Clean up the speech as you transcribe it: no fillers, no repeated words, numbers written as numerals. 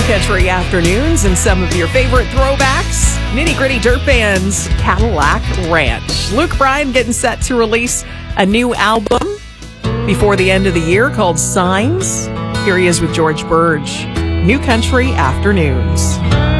Country Afternoons and some of your favorite throwbacks. Nitty Gritty Dirt Band's Cadillac Ranch. Luke Bryan getting set to release a new album before the end of the year called Signs. Here he is with George Burge. New Country Afternoons.